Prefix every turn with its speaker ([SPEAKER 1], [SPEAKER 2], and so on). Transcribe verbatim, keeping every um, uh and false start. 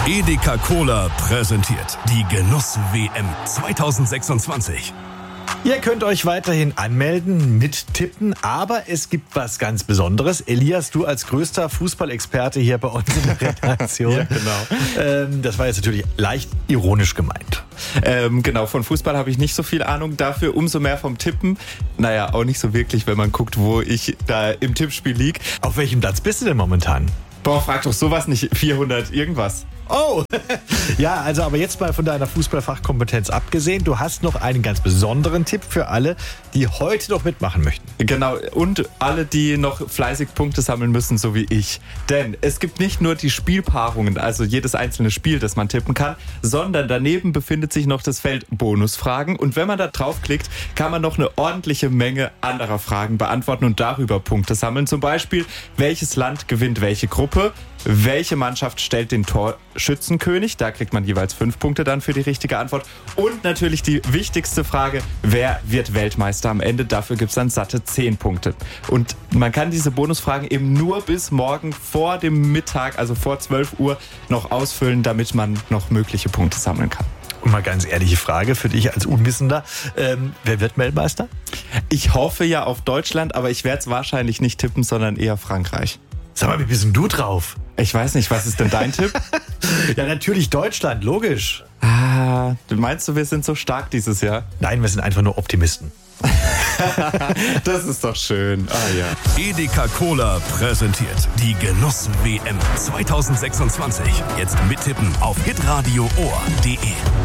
[SPEAKER 1] Edeka Cola präsentiert die Genuss-W M zwanzig sechsundzwanzig.
[SPEAKER 2] Ihr könnt euch weiterhin anmelden, mittippen, aber es gibt was ganz Besonderes. Elias, du als größter Fußballexperte hier bei uns in der Redaktion.
[SPEAKER 3] Ja, genau.
[SPEAKER 2] Ähm, das war jetzt natürlich leicht ironisch gemeint.
[SPEAKER 3] Ähm, genau, von Fußball habe ich nicht so viel Ahnung, dafür umso mehr vom Tippen. Naja, auch nicht so wirklich, wenn man guckt, wo ich da im Tippspiel lieg.
[SPEAKER 2] Auf welchem Platz bist du denn momentan?
[SPEAKER 3] Boah, frag doch sowas nicht, vierhundert irgendwas.
[SPEAKER 2] Oh, ja, also aber jetzt mal von deiner Fußballfachkompetenz abgesehen, du hast noch einen ganz besonderen Tipp für alle, die heute noch mitmachen möchten.
[SPEAKER 3] Genau, und alle, die noch fleißig Punkte sammeln müssen, so wie ich. Denn es gibt nicht nur die Spielpaarungen, also jedes einzelne Spiel, das man tippen kann, sondern daneben befindet sich noch das Feld Bonusfragen. Und wenn man da draufklickt, kann man noch eine ordentliche Menge anderer Fragen beantworten und darüber Punkte sammeln. Zum Beispiel, welches Land gewinnt welche Gruppe? Welche Mannschaft stellt den Torschützenkönig? Da kriegt man jeweils fünf Punkte dann für die richtige Antwort. Und natürlich die wichtigste Frage, wer wird Weltmeister am Ende? Dafür gibt es dann satte zehn Punkte. Und man kann diese Bonusfragen eben nur bis morgen vor dem Mittag, also vor zwölf Uhr, noch ausfüllen, damit man noch mögliche Punkte sammeln kann.
[SPEAKER 2] Und mal ganz ehrliche Frage für dich als Unwissender. Ähm, wer wird Weltmeister?
[SPEAKER 3] Ich hoffe ja auf Deutschland, aber ich werde es wahrscheinlich nicht tippen, sondern eher Frankreich.
[SPEAKER 2] Sag mal, wie bist denn du drauf?
[SPEAKER 3] Ich weiß nicht, was ist denn dein Tipp?
[SPEAKER 2] Ja, natürlich Deutschland, logisch.
[SPEAKER 3] Ah, du meinst du, wir sind so stark dieses Jahr?
[SPEAKER 2] Nein, wir sind einfach nur Optimisten.
[SPEAKER 3] Das ist doch schön. Ah ja.
[SPEAKER 1] Edeka Cola präsentiert die Genuss-W M zwanzig sechsundzwanzig. Jetzt mittippen auf hitradio ohr punkt de.